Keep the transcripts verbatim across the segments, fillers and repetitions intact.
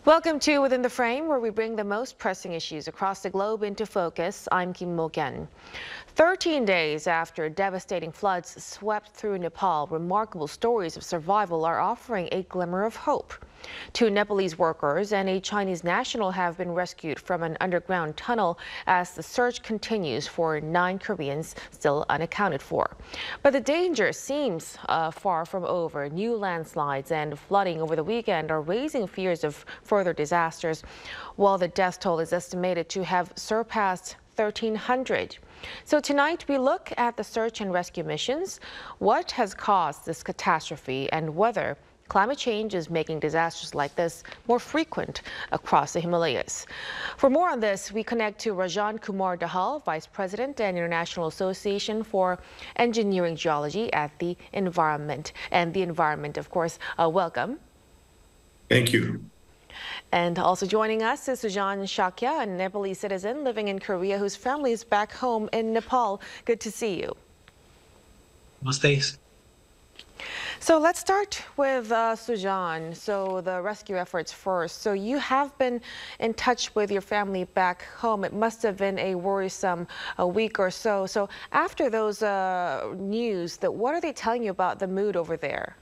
Welcome to Within the Frame, where we bring the most pressing issues across the globe into focus. I'm Kim Mo-kyen. thirteen days after devastating floods swept through Nepal, remarkable stories of survival are offering a glimmer of hope. Two Nepalese workers and a Chinese national have been rescued from an underground tunnel as the search continues for nine Koreans still unaccounted for. But the danger seems uh, far from over. New landslides and flooding over the weekend are raising fears of further disasters, while the death toll is estimated to have surpassed thirteen hundred. So tonight we look at the search and rescue missions, what has caused this catastrophe, and whether climate change is making disasters like this more frequent across the Himalayas. For more on this, we connect to Rajan Kumar Dahal, Vice President and International Association for Engineering Geology at the Environment. And the Environment, of course, uh, welcome. Thank you. And also joining us is Sujan Shakya, a Nepalese citizen living in Korea whose family is back home in Nepal. Good to see you. Namaste. So let's start with uh, Sujan. So the rescue efforts first. So you have been in touch with your family back home. It must have been a worrisome a week or so. So after those uh, news, that what are they telling you about the mood over there?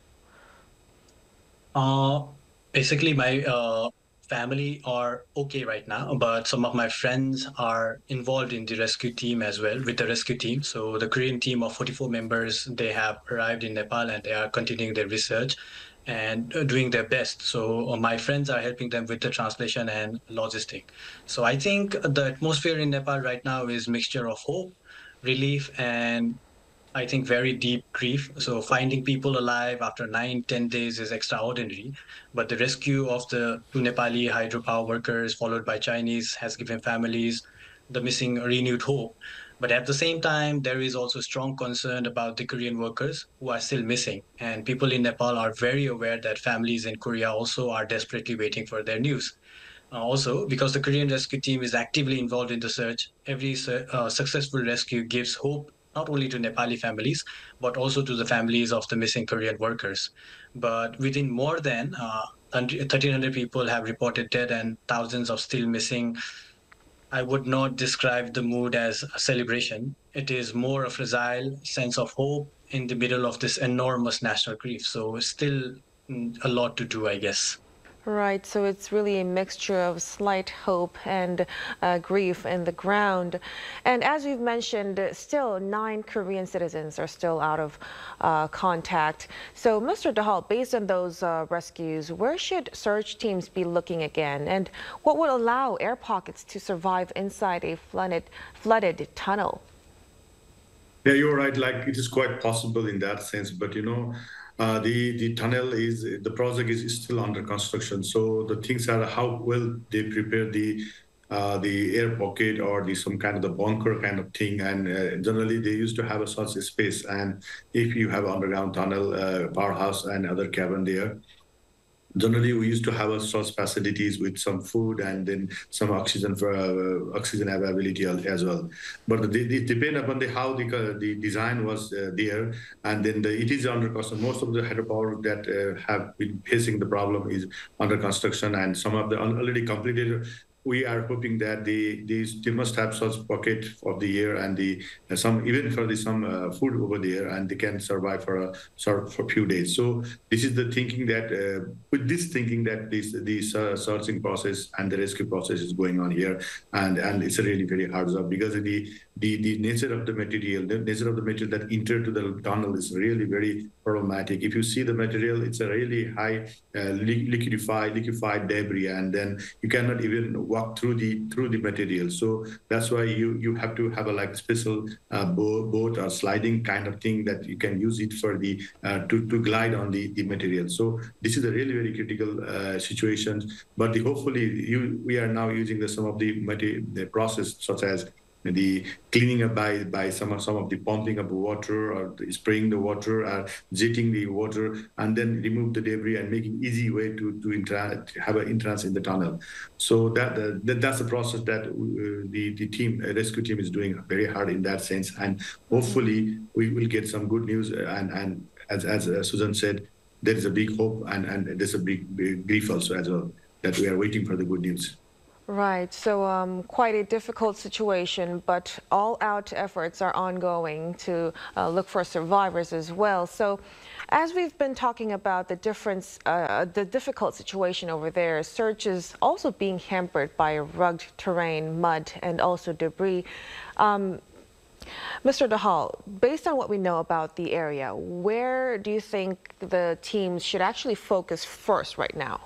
Uh, basically, my uh, family are okay right now, but some of my friends are involved in the rescue team as well, with the rescue team. So the Korean team of forty-four members, they have arrived in Nepal and they are continuing their research and doing their best. So uh, my friends are helping them with the translation and logistic. So I think the atmosphere in Nepal right now is mixture of hope, relief, and I think very deep grief. So finding people alive after nine, ten days is extraordinary. But the rescue of the two Nepali hydropower workers, followed by Chinese, has given families the missing renewed hope. But at the same time, there is also strong concern about the Korean workers who are still missing. And people in Nepal are very aware that families in Korea also are desperately waiting for their news. Uh, also, because the Korean rescue team is actively involved in the search, every su- uh, successful rescue gives hope not only to Nepali families, but also to the families of the missing Korean workers. But within more than uh, thirteen hundred people have reported dead and thousands of still missing, I would not describe the mood as a celebration. It is more a fragile sense of hope in the middle of this enormous national grief. So still mm, a lot to do, I guess. Right, so it's really a mixture of slight hope and uh, grief in the ground. And as you've mentioned, still nine Korean citizens are still out of uh, contact. So, Mister Dahal, based on those uh, rescues, where should search teams be looking again? And what would allow air pockets to survive inside a flooded, flooded tunnel? Yeah, you're right. Like it is quite possible in that sense, but you know, uh, the the tunnel is the project is still under construction. So the things are how well they prepare the uh, the air pocket or the some kind of the bunker kind of thing. And uh, generally they used to have a such a space. And if you have underground tunnel, uh, powerhouse and other cabin there. Generally, we used to have a source facilities with some food and then some oxygen for uh, oxygen availability as well. But they, they depend upon the how the uh, the design was uh, there, and then the, it is under construction. Most of the hydropower that uh, have been facing the problem is under construction, and some of the already completed. We are hoping that they, they they must have such pocket of the year and the uh, some even for the some uh, food over there, and they can survive for a sort for a few days. So this is the thinking that uh, with this thinking that this this uh, searching process and the rescue process is going on here, and and it's a really very hard job because the the the nature of the material, the nature of the material that enter to the tunnel is really very problematic. If you see the material, it's a really high uh, liquefied liquefied debris, and then you cannot even walk through the through the material. So that's why you you have to have a like special uh, boat, boat or sliding kind of thing that you can use it for the uh, to to glide on the the material. So this is a really very critical uh, situation. But the, hopefully you we are now using the some of the material the process such as the cleaning up by by some of some of the pumping of water or the spraying the water or jetting the water, and then remove the debris and making easy way to to intra- have an entrance in the tunnel. So that, uh, that that's the process that uh, the the team uh, rescue team is doing very hard in that sense, and hopefully we will get some good news. And and as as uh, Susan said, there is a big hope and and there's a big, big grief also as well. that we are waiting for the good news. Right. So um, quite a difficult situation, but all-out efforts are ongoing to uh, look for survivors as well. So as we've been talking about the difference, uh, the difficult situation over there, search is also being hampered by rugged terrain, mud, and also debris. Um, Mister Dahal, based on what we know about the area, where do you think the teams should actually focus first right now?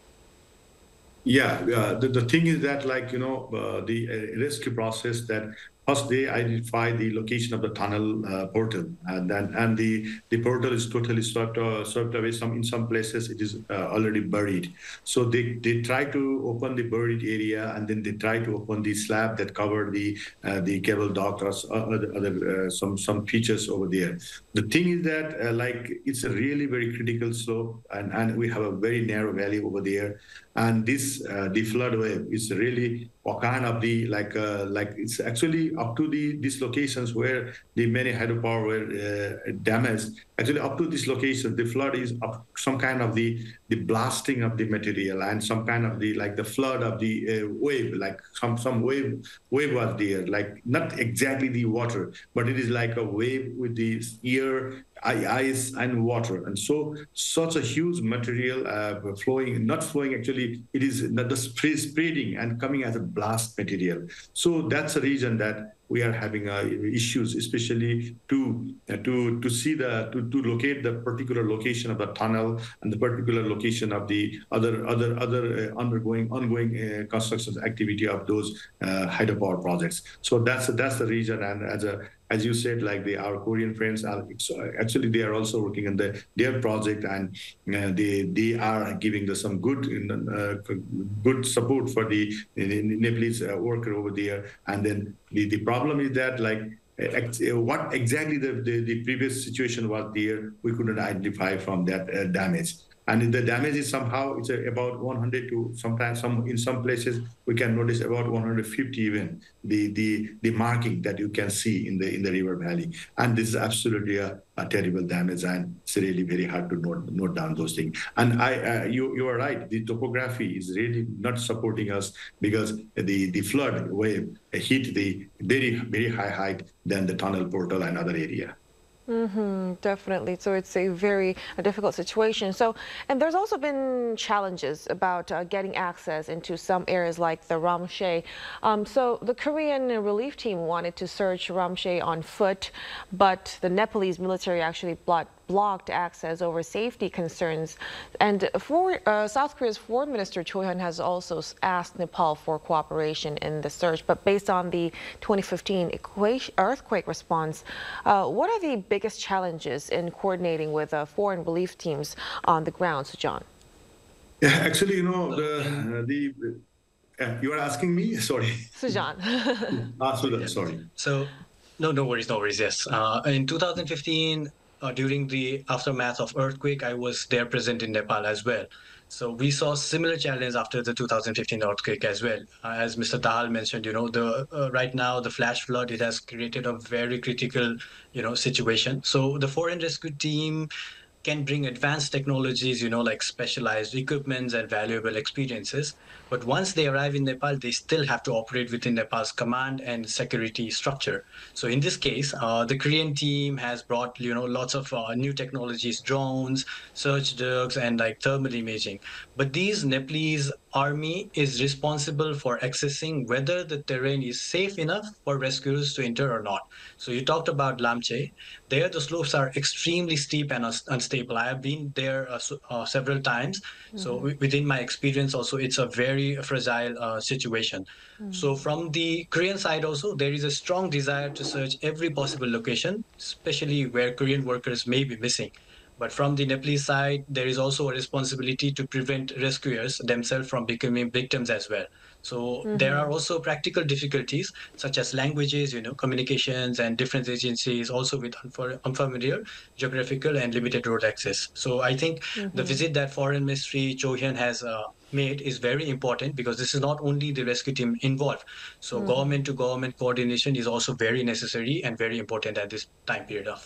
Yeah, uh, the, the thing is that, like, you know, uh, the uh, rescue process, that first they identify the location of the tunnel uh, portal, and then and the the portal is totally swept uh, swept away. Some in some places it is uh, already buried. So they they try to open the buried area, and then they try to open the slab that covered the uh, the cable duct or other, other uh, some some features over there. The thing is that uh, like it's a really very critical slope, and and we have a very narrow valley over there. And this uh, the flood wave is really a kind of the like uh, like it's actually up to the these locations where the many hydropower were uh, damaged. Actually, up to this location, the flood is up some kind of the the blasting of the material, and some kind of the like the flood of the uh, wave, like some some wave wave was there, like not exactly the water, but it is like a wave with the air, ice, and water. And so such a huge material uh, flowing, not flowing actually, it is not the spreading and coming as a blast material. So that's a reason that we are having uh, issues, especially to uh, to to see the to, to locate the particular location of the tunnel and the particular location of the other other other uh, undergoing ongoing uh, construction activity of those uh, hydropower projects. So that's that's the reason. And as a as you said, like the our Korean friends are actually they are also working on the their project, and uh, they they are giving the, some good uh, good support for the, the Nepalese uh, worker over there. And then the, the problem is that like uh, what exactly the, the the previous situation was there, we couldn't identify from that uh, damage. And the damage is somehow it's about one hundred to sometimes some in some places we can notice about one hundred fifty even the the the marking that you can see in the in the river valley. And this is absolutely a, a terrible damage, and it's really very hard to note note down those things. And I uh, you you are right, the topography is really not supporting us, because the the flood wave hit the very very high height than the tunnel portal and other area. Mm-hmm, definitely. So it's a very a difficult situation. So, and there's also been challenges about uh, getting access into some areas like the Ramche. Um, so the Korean relief team wanted to search Ramche on foot, but the Nepalese military actually blocked blocked access over safety concerns. And for, uh, South Korea's Foreign Minister Cho Hyun has also asked Nepal for cooperation in the search. But based on the twenty fifteen earthquake response, uh, what are the biggest challenges in coordinating with uh, foreign relief teams on the ground, Sujan? Yeah, actually, you know, the the uh, you are asking me. Sorry, Sujan. ah, Sujan, sorry. So, no, no worries, no worries. Yes, uh, in two thousand fifteen. Uh, during the aftermath of earthquake, I was there present in Nepal as well. So we saw similar challenge after the two thousand fifteen earthquake as well. Uh, as Mister Dahal mentioned, you know, the uh, right now the flash flood, it has created a very critical, you know, situation. So the foreign rescue team can bring advanced technologies, you know, like specialized equipments and valuable experiences. But once they arrive in Nepal, they still have to operate within Nepal's command and security structure. So in this case, uh, the Korean team has brought, you know, lots of uh, new technologies, drones, search dogs, and like thermal imaging. But these Nepalese army is responsible for accessing whether the terrain is safe enough for rescuers to enter or not. So you talked about Lamche. There, the slopes are extremely steep and unstable. I have been there uh, uh, several times. Mm-hmm. So within my experience also, it's a very fragile uh, situation. Mm-hmm. So from the Korean side also, there is a strong desire to search every possible location, especially where Korean workers may be missing. But from the Nepalese side, there is also a responsibility to prevent rescuers themselves from becoming victims as well. So mm-hmm. there are also practical difficulties such as languages, you know, communications, and different agencies also with unfamiliar geographical and limited road access. So I think mm-hmm. the visit that Foreign Ministry Cho Hyun has uh, made is very important, because this is not only the rescue team involved. So mm-hmm. government to government coordination is also very necessary and very important at this time period of.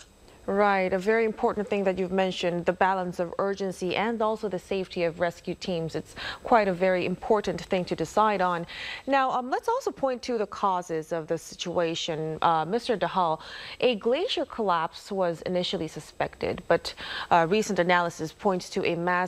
Right, a very important thing that you've mentioned, the balance of urgency and also the safety of rescue teams. It's quite a very important thing to decide on. Now, um, let's also point to the causes of the situation. Uh, Mister Dahal, a glacier collapse was initially suspected, but uh, recent analysis points to a mass